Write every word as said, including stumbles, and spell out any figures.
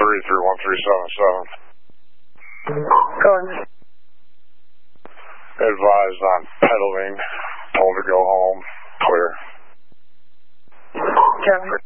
three three one three seven seven. Go on. Advised on pedaling. Told to go home. Clear. Kevin.